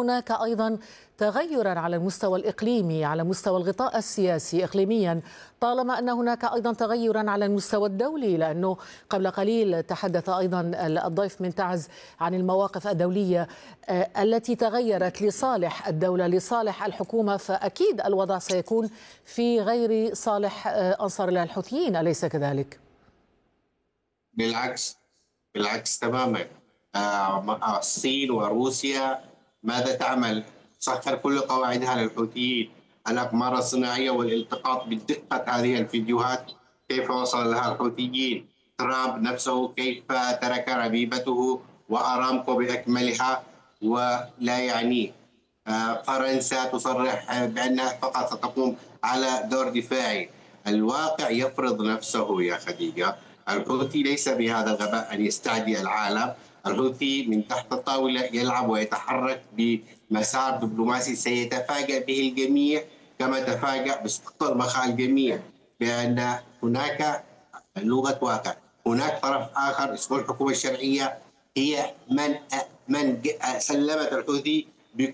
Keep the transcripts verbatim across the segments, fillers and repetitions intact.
هناك أيضا تغيرا على المستوى الإقليمي، على مستوى الغطاء السياسي إقليميا، طالما أن هناك أيضا تغيرا على المستوى الدولي، لأنه قبل قليل تحدث أيضا الضيف من تعز عن المواقف الدولية التي تغيرت لصالح الدولة، لصالح الحكومة، فأكيد الوضع سيكون في غير صالح أنصار الله الحوثيين، أليس كذلك؟ بالعكس بالعكس تماما. آه الصين وروسيا ماذا تعمل؟ تسخر كل قواعدها للحوثيين. الأقمار الصناعية والالتقاط بدقة هذه الفيديوهات كيف وصل لها الحوثيين. ترامب نفسه كيف ترك ربيبته وأرامكو بأكملها ولا يعنيه. آه فرنسا تصرح بأنها فقط ستقوم على دور دفاعي. الواقع يفرض نفسه يا خديجة. الحوثي ليس بهذا الغباء أن يستعدي العالم. الحوثي من تحت الطاولة يلعب ويتحرك بمسار دبلوماسي سيتفاجأ به الجميع، كما تفاجأ بسقوط المخاء الجميع، بأن هناك لغة واقع. هناك طرف آخر اسمه الحكومة الشرعية، هي من من سلمت الحوثي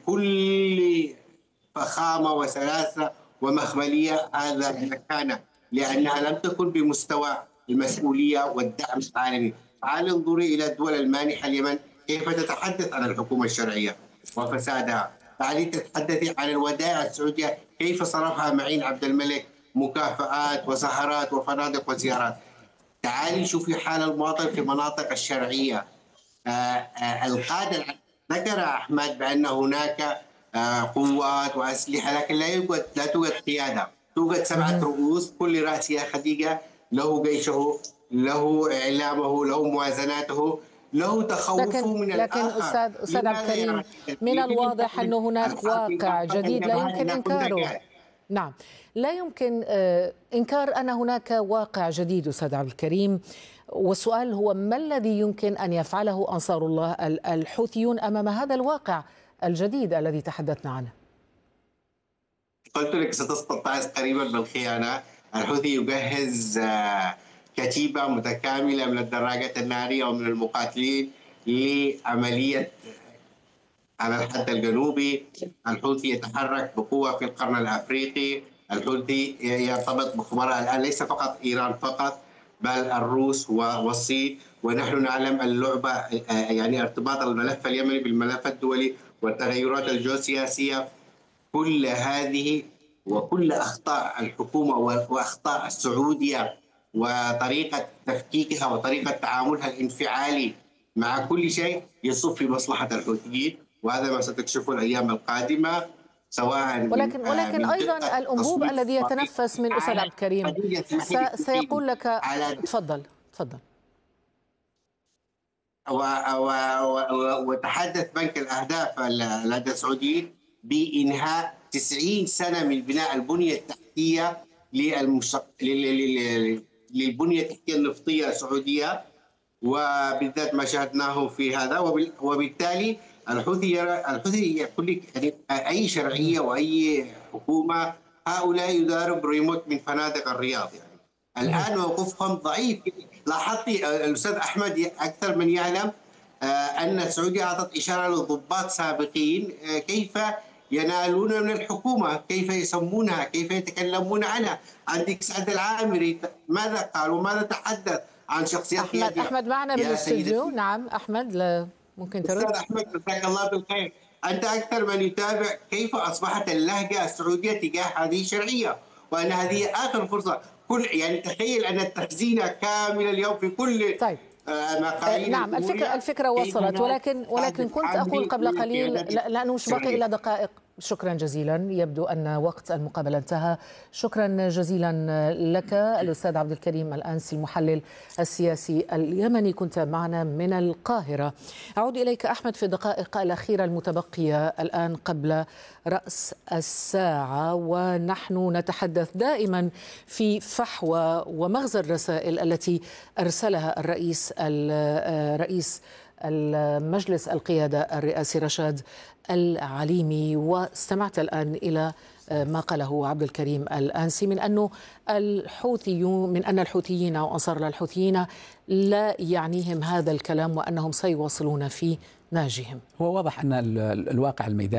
بكل فخامة وسلاسة ومخملية هذا المكانة، لأنها لم تكن بمستوى المسؤولية والدعم العالمي. تعالي انظري إلى الدول المانحة اليمن كيف تتحدث عن الحكومة الشرعية وفسادها. تعالي تتحدثي عن الودائع السعودية كيف صرفها معين عبد الملك مكافآت وسهرات وفنادق وزيارات. تعالي شوفي حال المواطن في المناطق الشرعية. آآ آآ القادة ذكر أحمد بأن هناك قوات وأسلحة، لكن لا يوجد لا توجد قيادة. توجد سبعة رؤوس، كل رأس يا خديجة له جيشه، له إعلامه، له موازناته، له تخوفه من لكن الآخر. أستاذ أستاذ عبد الكريم، من الواضح أن هناك واقع جديد لا يمكن إنكاره. نعم، لا يمكن إنكار أن هناك واقع جديد أستاذ عبد الكريم، والسؤال هو ما الذي يمكن أن يفعله أنصار الله الحوثيون أمام هذا الواقع الجديد الذي تحدثنا عنه؟ قلت لك ستسقط تعز قريبا بالخيانة. الحوثي يجهز كتيبة متكاملة من الدراجات النارية ومن المقاتلين لعملية على الحد الجنوبي. الحوثي يتحرك بقوة في القرن الأفريقي. الحوثي يرتبط بخبراء الآن، ليس فقط إيران فقط، بل الروس والصين. ونحن نعلم اللعبة، يعني ارتباط الملف اليمني بالملف الدولي والتغيرات الجيوسياسية. كل هذه وكل أخطاء الحكومة وأخطاء السعودية وطريقة تفكيكها وطريقة تعاملها الانفعالي مع كل شيء يصب في مصلحة الحوثيين، وهذا ما ستكشفه الأيام القادمة. سواء ولكن ولكن أيضا الأنبوب الذي يتنفس من أستاذ عبد الكريم سيقول لك تفضل تفضل. وتحدث بنك الأهداف لدى السعوديين بإنهاء تسعين سنة من بناء البنية التحتية للمشق... للبنية التحتية النفطية السعودية، وبالذات ما شاهدناه في هذا. وبالتالي الحوثي يرى الحوثي يقول لك يعني أي شرعية وأي حكومة هؤلاء يداروا بريموت من فنادق الرياض. يعني الآن موقفهم ضعيف. لاحظتي الأستاذ أحمد أكثر من يعلم أن السعودية أعطت إشارة للضباط سابقين كيف ينالون من الحكومة، كيف يسمونها، كيف يتكلمون عنها. عندك سعد العامري ماذا قال وماذا تحدث عن شخصيات أحمد أحمد معنا بالاستوديو. نعم أحمد، لا ممكن ترد. أستاذ أحمد جزاك الله بالخير، أنت أكثر من يتابع كيف أصبحت اللهجة السعودية تجاه هذه الشرعية، وأن هذه آخر فرصة. كل يعني تخيل أن التخزينة كاملة اليوم في كل طيب. نعم، الفكرة الفكرة وصلت، ولكن ولكن كنت أقول قبل قليل لأنه مش باقي إلا دقائق. شكرا جزيلا، يبدو أن وقت المقابلة انتهى. شكرا جزيلا لك الأستاذ عبد الكريم الأنسي المحلل السياسي اليمني، كنت معنا من القاهرة. أعود إليك أحمد في الدقائق الأخيرة المتبقية الآن قبل رأس الساعة، ونحن نتحدث دائما في فحوى ومغزى الرسائل التي أرسلها الرئيس الرئيس المجلس القيادة الرئاسي رشاد العليمي. واستمعت الآن إلى ما قاله عبد الكريم الأنسي من أنه الحوثيون من أن الحوثيين أو أنصار الحوثيين لا يعنيهم هذا الكلام وأنهم سيواصلون في نهجهم. هو واضح أن الواقع الميداني